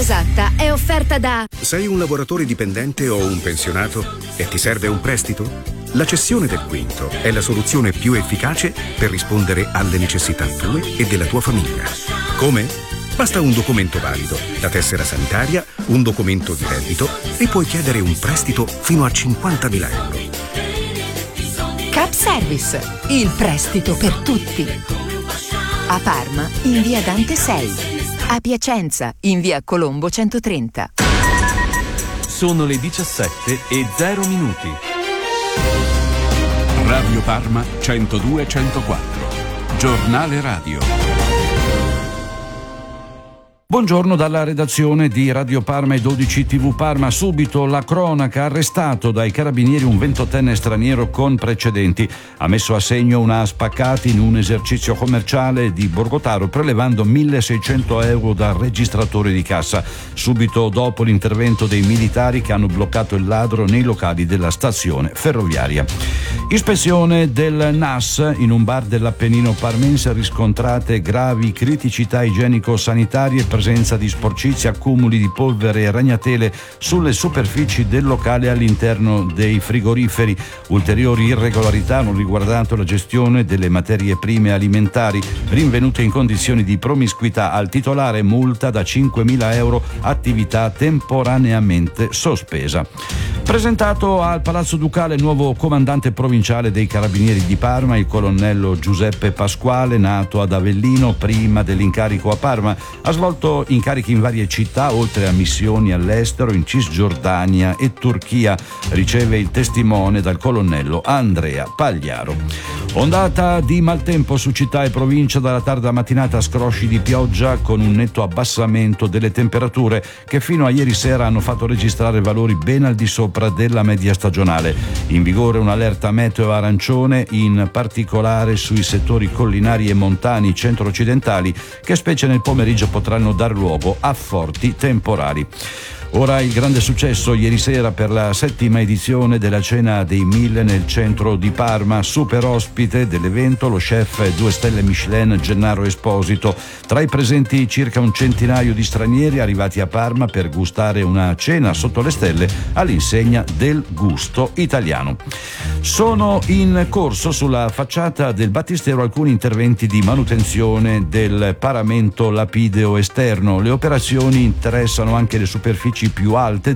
esatta è offerta da... Sei un lavoratore dipendente o un pensionato e ti serve un prestito? La cessione del quinto è la soluzione più efficace per rispondere alle necessità tue e della tua famiglia. Come? Basta un documento valido, la tessera sanitaria, un documento di reddito e puoi chiedere un prestito fino a 50.000 euro. Cap Service, il prestito per tutti. A Parma, in via Dante 6. A Piacenza, in via Colombo 130. Sono le 17:00. Radio Parma 102-104. Giornale radio. Buongiorno dalla redazione di Radio Parma e 12 TV Parma. Subito la cronaca: arrestato dai carabinieri un 28enne straniero con precedenti. Ha messo a segno una spaccata in un esercizio commerciale di Borgotaro, prelevando 1.600 euro dal registratore di cassa. Subito dopo l'intervento dei militari che hanno bloccato il ladro nei locali della stazione ferroviaria. Ispezione del NAS in un bar dell'Appennino parmense, riscontrate gravi criticità igienico-sanitarie, presenza di sporcizia, accumuli di polvere e ragnatele sulle superfici del locale all'interno dei frigoriferi. Ulteriori irregolarità hanno riguardato la gestione delle materie prime alimentari, rinvenute in condizioni di promiscuità. Al titolare multa da 5.000 euro, attività temporaneamente sospesa. Presentato al Palazzo Ducale il nuovo comandante provinciale dei Carabinieri di Parma, il colonnello Giuseppe Pasquale, nato ad Avellino prima dell'incarico a Parma. Ha svolto incarichi in varie città, oltre a missioni all'estero in Cisgiordania e Turchia. Riceve il testimone dal colonnello Andrea Pagliaro. Ondata di maltempo su città e provincia dalla tarda mattinata, scrosci di pioggia con un netto abbassamento delle temperature che fino a ieri sera hanno fatto registrare valori ben al di sopra della media stagionale. In vigore un'allerta meteo arancione, in particolare sui settori collinari e montani centro-occidentali, che specie nel pomeriggio potranno dar luogo a forti temporali. Ora il grande successo ieri sera per la 7ª edizione della Cena dei 1000 nel centro di Parma. Super ospite dell'evento lo chef 2 stelle Michelin Gennaro Esposito. Tra i presenti circa un centinaio di stranieri arrivati a Parma per gustare una cena sotto le stelle all'insegna del gusto italiano. Sono in corso sulla facciata del battistero alcuni interventi di manutenzione del paramento lapideo esterno. Le operazioni interessano anche le superfici più alte